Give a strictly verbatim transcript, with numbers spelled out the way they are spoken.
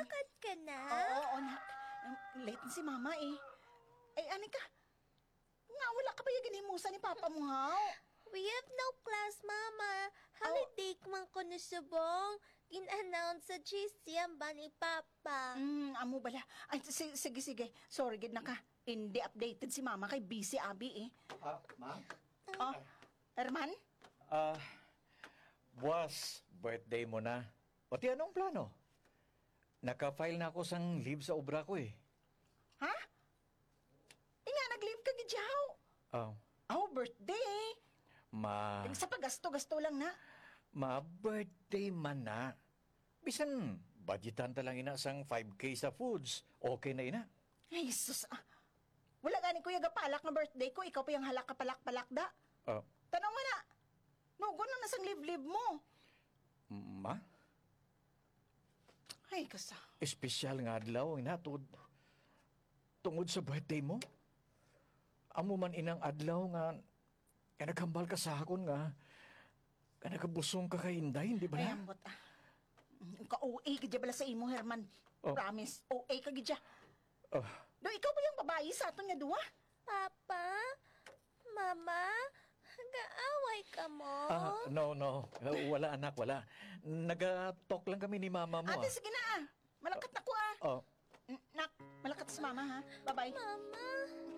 Lakad ka na? Oo, oo, nak. Late na si mama eh. Ay, ani ka? Nga, wala ka ba yung ganimusa ni papa mo, haw? We have no class, Mama. Holiday man ko na subong. Gin-announce sa G C ang ba ni Papa? Hmm, amo bala. Ay, sige, sige, sige. Sorry, gid na ka. Hindi updated si mama kay busy abi eh. Ah, ma'am? Oh, Herman? Ah, buwas, birthday mo na. O ti anong plano? Naka-file na ako sang leave sa obra ko eh. Ha? Eh nga, nag-leave ka gid yaw. Oh, Oh, birthday. ma... Sa paggasto-gasto lang na. Ma-birthday man na. Bisan, budgetan talang ina sang five K sa foods. Okay na ina. Ay, sus. Ah. Wala gani kuya gapalak nga birthday ko. Ikaw pa yung halak kapalak-palak da. Oh, Tanong mo na. Nugon na nasang live-live mo. ma? Ay, kasa. Espesyal nga adlaw ina tud tungod sa birthday mo. Amo man inang adlaw nga nga naghambal ka sa akon nga nga nagabusong ka kay Inday, hindi ba Ay, na? ambot ah. Ka-O A ka dya bala sa imo, Herman. Oh. Promise. O A ka dya. Oh, Do, ikaw ba yung babae sa aton nga duwa? Papa? Mama? Gaaway ka mo? ah, no, no. Wala anak, wala. Nag-talk lang kami ni mama mo. Ate, ah. sige na ah. Malakat na ko ah. Oh, Nak, malakat sa mama ha. Bye-bye. Mama?